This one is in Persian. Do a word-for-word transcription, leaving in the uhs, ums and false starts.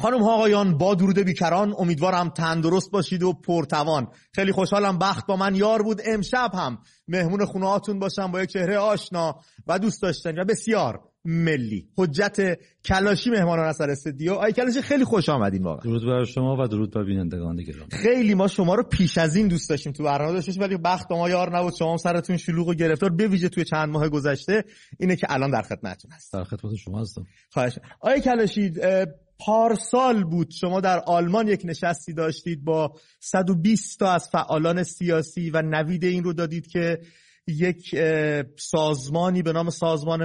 خانم ها آقایان، با درود بیکران، امیدوارم تندرست باشید و پرتوان. خیلی خوشحالم بخت با من یار بود. امشب هم مهمون خونه هاتون باشم با یک چهره آشنا و دوست داشتنی و بسیار ملی. حجت کلاشی مهمانان از استودیو. آقای کلاشی خیلی خوش آمدین واقعا. درود بر شما و درود بر بینندگان گرامی. خیلی ما شما رو پیش از این دوست داشتیم تو برنامه داشتیم، ولی بخت با ما یار نبود. شما هم سرتون شلوغ و گرفتار، به ویژه توی چند ماه گذشته. اینه که الان در خدمتتون هستم. در خدمت شما هستم. خواهش. آقای کلاشی، پارسال بود شما در آلمان یک نشستی داشتید با صد و بیست تا از فعالان سیاسی و نوید این رو دادید که یک سازمانی به نام سازمان